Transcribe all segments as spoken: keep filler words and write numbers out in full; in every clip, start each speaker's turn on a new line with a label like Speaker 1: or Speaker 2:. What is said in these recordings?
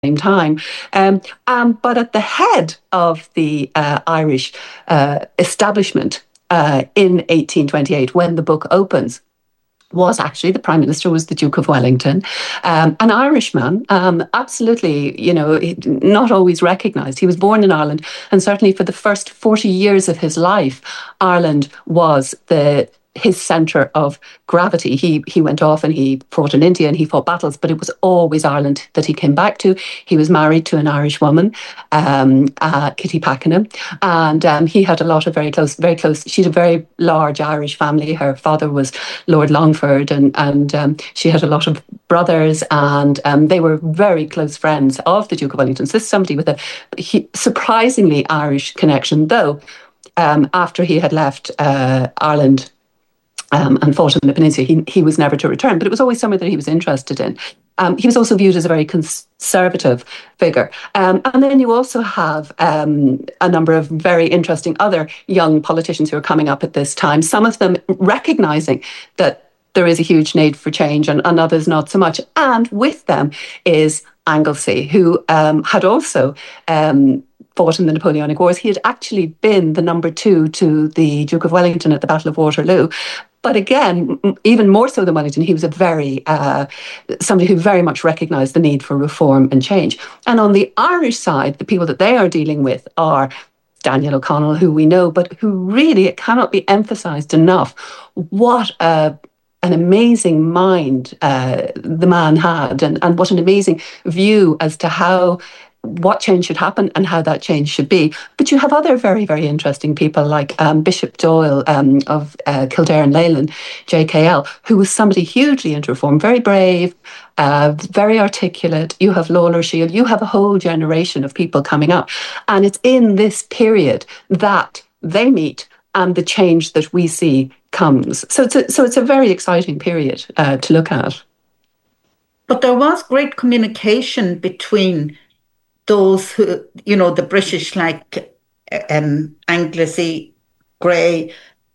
Speaker 1: same time. Um, um, but at the head of the uh, Irish uh, establishment uh, in eighteen twenty-eight, when the book opens, was actually the Prime Minister was the Duke of Wellington, um, an Irishman, um, absolutely, you know, not always recognised. He was born in Ireland, and certainly for the first forty years of his life, Ireland was the his centre of gravity. He he went off and he fought in India and he fought battles, but it was always Ireland that he came back to. He was married to an Irish woman, um, uh, Kitty Pakenham, and um, he had a lot of very close, very close. She had a very large Irish family. Her father was Lord Longford, and and um, she had a lot of brothers, and um, they were very close friends of the Duke of Wellington. So this is somebody with a he, surprisingly Irish connection, though. Um, after he had left uh, Ireland Um, and fought in the peninsula, he, he was never to return, but it was always somewhere that he was interested in. Um, he was also viewed as a very conservative figure. Um, and then you also have um, a number of very interesting other young politicians who are coming up at this time, some of them recognising that there is a huge need for change, and, and others not so much. And with them is Anglesey, who um, had also um, fought in the Napoleonic Wars. He had actually been the number two to the Duke of Wellington at the Battle of Waterloo. But again, even more so than Wellington, he was a very, uh, somebody who very much recognised the need for reform and change. And on the Irish side, the people that they are dealing with are Daniel O'Connell, who we know, but who really, it cannot be emphasised enough what a an amazing mind uh, the man had, and, and what an amazing view as to how what change should happen and how that change should be. But you have other very, very interesting people like um, Bishop Doyle um, of uh, Kildare and Leyland, J K L, who was somebody hugely into reform, very brave, uh, very articulate. You have Lawler Shield, you have a whole generation of people coming up. And it's in this period that they meet and the change that we see comes. So it's a, so it's a very exciting period uh, to look at.
Speaker 2: But there was great communication between those who, you know, the British, like um, Anglesey, Grey,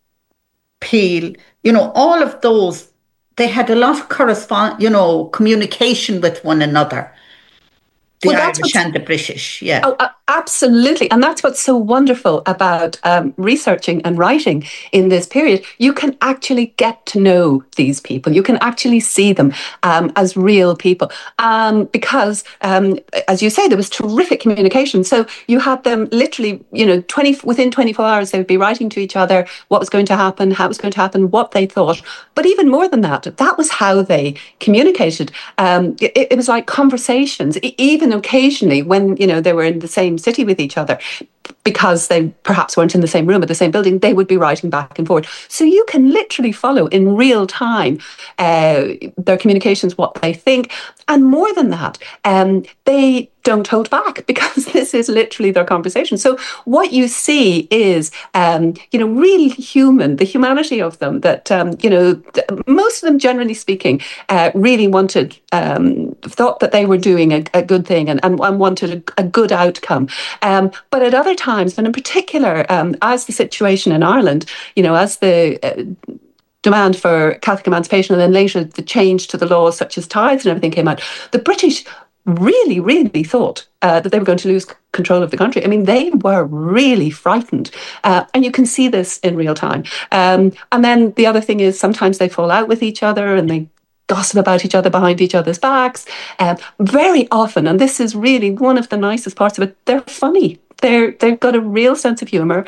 Speaker 2: Peel, you know, all of those, they had a lot of correspond, you know, communication with one another. The
Speaker 1: Well, that's
Speaker 2: Irish and the British, yeah.
Speaker 1: Oh, uh, absolutely. And that's what's so wonderful about um, researching and writing in this period. You can actually get to know these people. You can actually see them um, as real people. Um, because, um, as you say, there was terrific communication. So you had them literally, you know, twenty within twenty-four hours, they would be writing to each other what was going to happen, how it was going to happen, what they thought. But even more than that, that was how they communicated. Um, it, it was like conversations, even occasionally when, you know, they were in the same city with each other, because they perhaps weren't in the same room at the same building, they would be writing back and forth. So you can literally follow in real time uh, their communications, what they think. And more than that, um, they don't hold back, because this is literally their conversation. So what you see is, um, you know, really human, the humanity of them, that, um, you know, most of them, generally speaking, uh, really wanted, um, thought that they were doing a, a good thing, and, and, and wanted a, a good outcome. Um, but at other times, and in particular, um, as the situation in Ireland, you know, as the uh, demand for Catholic emancipation, and then later the change to the laws such as tithes and everything came out, the British really, really thought uh, that they were going to lose c- control of the country. I mean, they were really frightened. Uh, and you can see this in real time. Um, and then the other thing is, sometimes they fall out with each other and they gossip about each other behind each other's backs. Um, very often, and this is really one of the nicest parts of it, they're funny. They're, they've got a real sense of humour.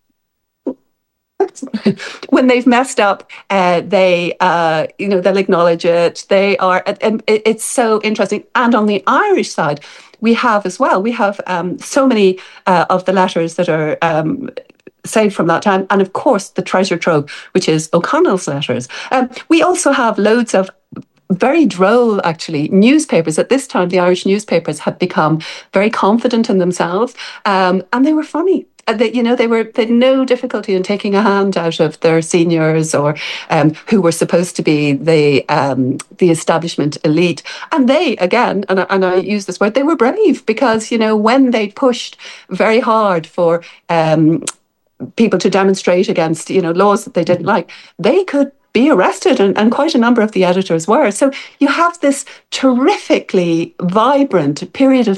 Speaker 1: When they've messed up, uh, they, uh, you know, they'll acknowledge it. They are, and it's so interesting. And on the Irish side, we have as well, we have um, so many uh, of the letters that are um, saved from that time. And of course, the treasure trove, which is O'Connell's letters. Um, we also have loads of very droll, actually, newspapers. At this time, the Irish newspapers had become very confident in themselves, um, and they were funny. Uh, They, you know, they were they had no difficulty in taking a hand out of their seniors, or um, who were supposed to be the um, the establishment elite. And they, again, and I, and I use this word, they were brave, because, you know, when they pushed very hard for um, people to demonstrate against, you know, laws that they didn't like, they could be arrested, and, and quite a number of the editors were. So you have this terrifically vibrant period of